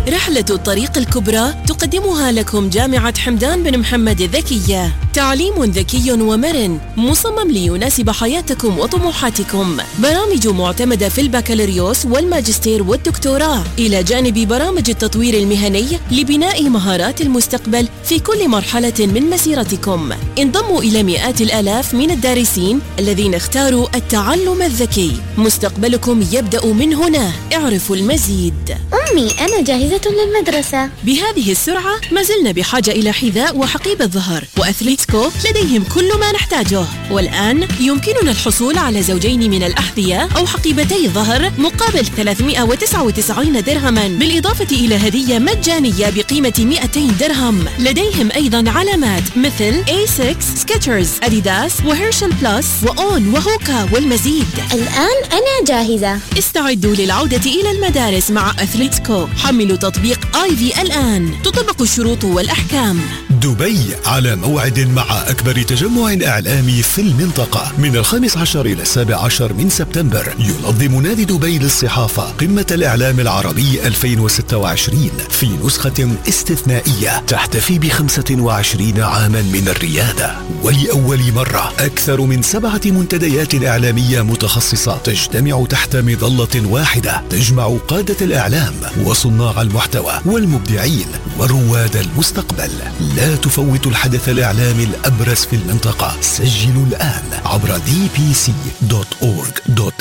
رحلة الطريق الكبرى تقدمها لكم جامعة حمدان بن محمد الذكية. تعليم ذكي ومرن مصمم ليناسب حياتكم وطموحاتكم. برامج معتمدة في البكالوريوس والماجستير والدكتوراه، إلى جانب برامج التطوير المهني لبناء مهارات المستقبل في كل مرحلة من مسيرتكم. انضموا إلى مئات الآلاف من الدارسين الذين اختاروا التعلم الذكي. مستقبلكم يبدأ من هنا. اعرفوا المزيد. أمي، أنا جاهزة للمدرسة. بهذه السرعة ما زلنا بحاجة إلى حذاء وحقيبة ظهر، وأثليتسكو لديهم كل ما نحتاجه. والآن يمكننا الحصول على زوجين من الأحذية أو حقيبتي ظهر مقابل 399 درهما، بالإضافة إلى هدية مجانية بقيمة 200 درهم. لديهم أيضا علامات مثل A6، سكيتشرز، أديداس، وهيرشل بلس، وأون، وهوكا، والمزيد. الآن أنا جاهزة. استعدوا للعودة إلى المدارس مع أثليتسكو. حملوا تطبيق آيفي الآن. تطبق الشروط والأحكام. دبي على موعد مع أكبر تجمع إعلامي في المنطقة من 15 إلى 17 من سبتمبر. ينظم نادي دبي للصحافة قمة الإعلام العربي 2026 في نسخة استثنائية تحتفي ب25 عاما من الريادة. ولأول مرة أكثر من 7 منتديات إعلامية متخصصة تجتمع تحت مظلة واحدة، تجمع قادة الإعلام وصناع المحتوى والمبدعين ورواد المستقبل. لا تفوتوا الحدث الإعلامي الأبرز في المنطقة. سجلوا الآن عبر dpc.org.au.